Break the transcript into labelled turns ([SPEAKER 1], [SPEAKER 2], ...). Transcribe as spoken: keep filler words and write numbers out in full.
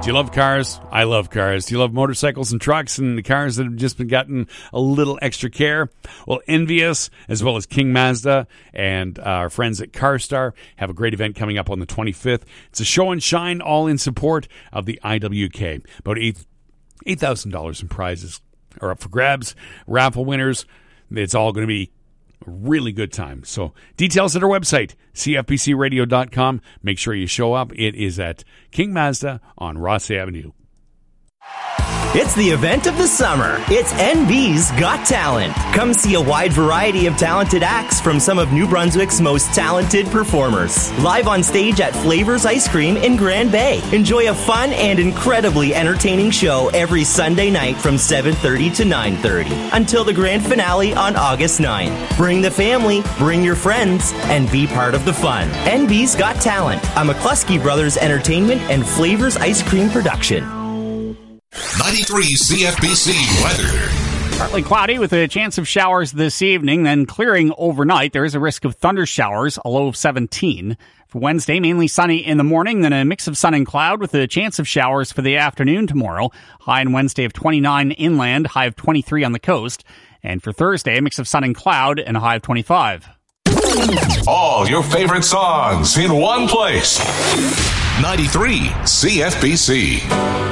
[SPEAKER 1] Do you love cars? I love cars. Do you love motorcycles and trucks and the cars that have just been gotten a little extra care? Well, Envious, as well as King Mazda and our friends at CarStar, have a great event coming up on the twenty-fifth. It's a show and shine, all in support of the I W K. About eight thousand dollars in prizes are up for grabs. Raffle winners. It's all going to be a really good time. So details at our website, c f b c radio dot com. Make sure you show up. It is at King Mazda on Ross Avenue.
[SPEAKER 2] It's the event of the summer. It's N B's Got Talent. Come see a wide variety of talented acts from some of New Brunswick's most talented performers. Live on stage at Flavors Ice Cream in Grand Bay. Enjoy a fun and incredibly entertaining show every Sunday night from seven thirty to nine thirty until the grand finale on August ninth. Bring the family, bring your friends, and be part of the fun. N B's Got Talent, a McCluskey Brothers Entertainment and Flavors Ice Cream production.
[SPEAKER 3] ninety-three C F B C weather.
[SPEAKER 4] Partly cloudy with a chance of showers this evening, then clearing overnight. There is a risk of thunder showers, a low of seventeen. For Wednesday, mainly sunny in the morning, then a mix of sun and cloud with a chance of showers for the afternoon tomorrow. High on Wednesday of twenty-nine inland, high of twenty-three on the coast. And for Thursday, a mix of sun and cloud and a high of twenty-five.
[SPEAKER 3] All your favorite songs in one place. ninety-three C F B C.